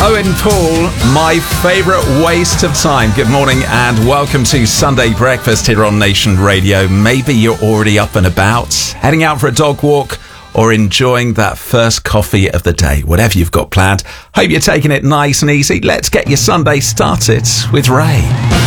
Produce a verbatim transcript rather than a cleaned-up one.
Owen Paul, my favourite waste of time. Good morning and welcome to Sunday Breakfast here on Nation Radio. Maybe you're already up and about, heading out for a dog walk or enjoying that first coffee of the day. Whatever you've got planned, hope you're taking it nice and easy. Let's get your Sunday started with Ray.